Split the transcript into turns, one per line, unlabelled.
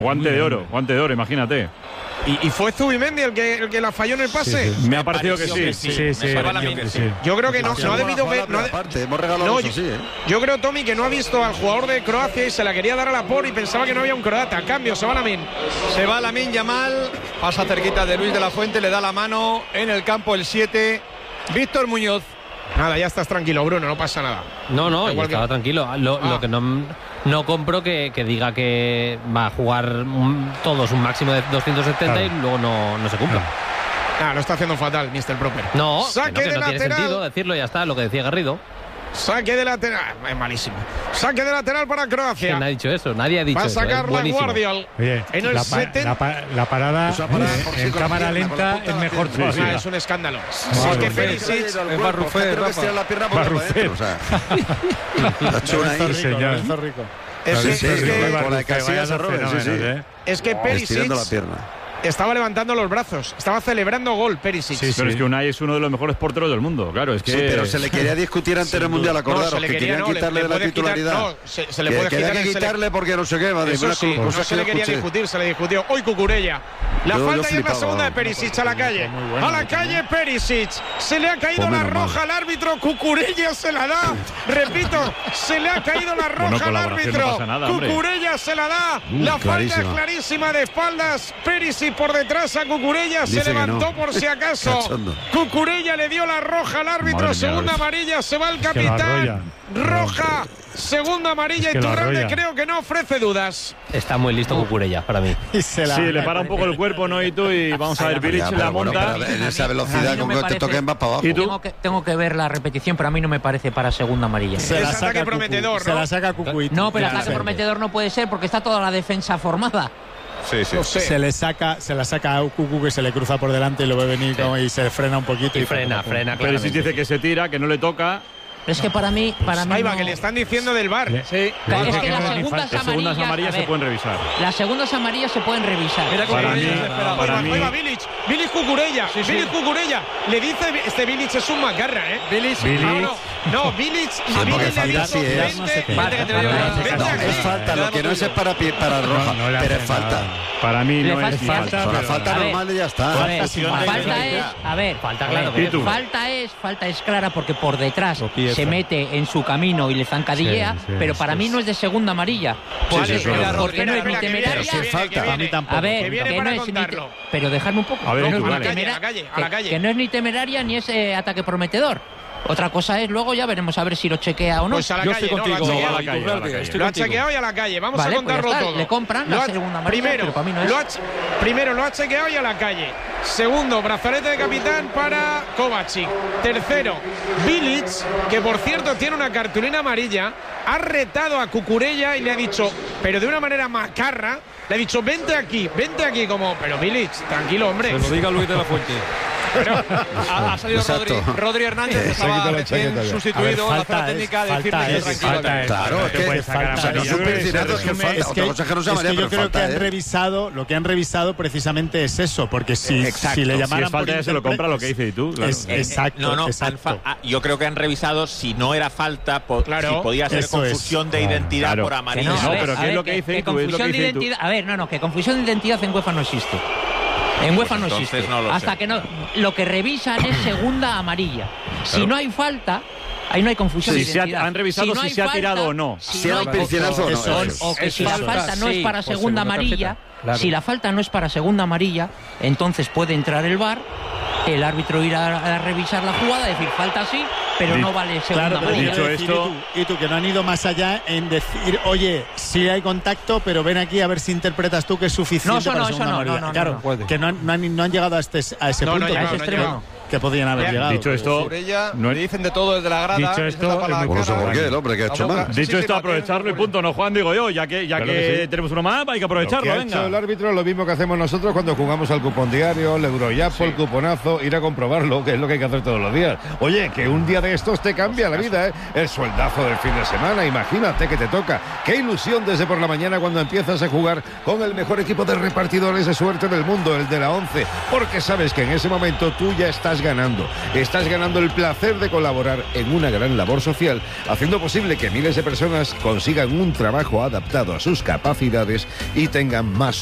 Guante de oro, imagínate.
¿Y fue Zubimendi el que la falló en el pase?
Sí. Me ha parecido que sí.
Yo creo que no ha debido ver.
Hemos regalado eso, sí, ¿eh?
Yo creo, Tommy, que no ha visto al jugador de Croacia y se la quería dar a Laporte y pensaba que no había un croata. A cambio, se va Lamine Yamal, pasa cerquita de Luis de la Fuente, le da la mano en el campo el 7, Víctor Muñoz. Nada, ya estás tranquilo, Bruno, no pasa nada.
No, estaba tranquilo. Lo que no compro que diga que va a jugar todos un máximo de 270 y luego no se cumpla.
Lo está haciendo fatal, Mr. Proper.
No,
saque de
no
lateral.
tiene sentido decirlo, ya está, lo que decía Garrido.
Saque de lateral, es malísimo. Saque de lateral para Croacia.
¿Quién ha dicho eso? Nadie ha dicho eso.
Va a sacar la Guardiol.
Oye,
en el
la parada en cámara lenta es mejor todavía.
Es un escándalo. Es que Perisic
es Barrufet.
Es que Perisic estaba levantando los brazos, estaba celebrando gol Perisic.
Sí, pero es que Unai es uno de los mejores porteros del mundo, claro, es que...
Sí, pero se le quería discutir antes del Mundial, acordaros, que querían quitarle de la titularidad.
Se le puede
quitarle porque no sé qué, madre.
Eso sí, no se le quería discutir, se le discutió. Hoy Cucurella. La falta y es la segunda de Perisic a la calle. A la calle Perisic. Se le ha caído la roja al árbitro, Cucurella se la da. Repito, se le ha caído la roja al árbitro. Cucurella se la da. La falta es clarísima de espaldas. Perisic por detrás a Cucurella, se levantó por si acaso. Cucurella le dio la roja al árbitro, segunda amarilla, se va el capitán. Roja, segunda amarilla, y Iturralde creo que no ofrece dudas.
Está muy listo Cucurella para mí.
Sí, le para un poco el cuerpo, ¿no? Y vamos a ver, Bilic la monta.
En esa velocidad con que te toquen vas para abajo.
Tengo que ver la repetición, pero a mí no me parece para segunda amarilla.
Se la saca prometedor, ¿no?
Se la saca Cucuit.
No, pero ataque prometedor no puede ser porque está toda la defensa formada.
Sí.
No sé. Se la saca a Cucu, que se le cruza por delante y lo ve venir y se frena un poquito.
Y frena.
Pero si dice que se tira, que no le toca.
Es que para mí
ahí va, que le están diciendo del VAR.
Es que las segundas
amarillas se pueden revisar.
Las segundas amarillas se pueden revisar.
Para mí.
Ahí va Bilic Cucurella. Bilic Cucurella. Le dice Bilic es un macarra, ¿eh? Bilic. No, Bilic le dice
es falta, lo que no es para roja, pero es falta.
Para mí no es
falta. Una falta normal y ya está.
Falta es clara porque por detrás se mete en su camino y le zancadillea, pero para mí no es de segunda amarilla. Porque no es ni temeraria.
Pero si falta.
Para mí tampoco.
A ver, que no es ni pero dejadme un poco.
A ver,
a la calle.
Que no es ni temeraria ni es ataque prometedor. Otra cosa es, luego ya veremos a ver si lo chequea o no.
Pues a la calle, lo ha chequeado y a la calle. Vamos a contarlo todo.
Le compran la segunda amarilla, pero para mí no es.
Primero lo ha chequeado y a la calle. Segundo, brazalete de capitán para Kovacic. Tercero, Bilic, que por cierto tiene una cartulina amarilla, ha retado a Cucurella y le ha dicho, pero de una manera macarra, le ha dicho, vente aquí, como, pero Bilic, tranquilo, hombre.
Se lo diga Luis de la Fuente.
Pero ha salido Rodri Hernández, que estaba recién sustituido a la zona técnica de decirle tranquilo.
Claro, es que falta. Yo
creo que lo que han revisado precisamente es eso, porque si le llamaran
si falta ya se lo compra lo que dice tú. Claro.
Exacto.
Yo creo que han revisado si no era falta, si podía ser confusión de identidad por amarillo.
No, pero ¿qué es lo que dice tú?
Que confusión de identidad en UEFA no existe. En UEFA no existe. Hasta que no. Lo que revisan es segunda amarilla. Si no hay falta, ahí no hay confusión de identidad.
Han revisado si se ha tirado o no.
Si era un piscinazo o no.
O que si la falta no es para segunda amarilla, si la falta no es para segunda amarilla, entonces puede entrar el VAR, el árbitro irá a revisar la jugada, decir falta sí, pero no vale segunda amarilla.
Dicho esto, y tú que no han ido más allá en decir, oye, sí hay contacto, pero ven aquí a ver si interpretas tú que es suficiente para segunda amarilla. Claro, que no han llegado a ese punto.
A ese extremo.
Que podían haber llegado.
Dicho esto,
no dicen de todo desde la grada.
Dicho esto,
no sé por qué, el hombre que ha hecho mal.
Dicho esto, aprovecharlo y punto, no Juan, digo yo, ya que tenemos uno más, hay que aprovecharlo, venga.
Hecho el árbitro lo mismo que hacemos nosotros cuando jugamos al cupón diario, el Euroyapo, el cuponazo, ir a comprobarlo, que es lo que hay que hacer todos los días. Oye, que un día de estos te cambia la vida, ¿eh? El sueldazo del fin de semana, imagínate que te toca. Qué ilusión desde por la mañana cuando empiezas a jugar con el mejor equipo de repartidores de suerte del mundo, el de la 11, porque sabes que en ese momento tú ya estás estás ganando. Estás ganando el placer de colaborar en una gran labor social, haciendo posible que miles de personas consigan un trabajo adaptado a sus capacidades y tengan más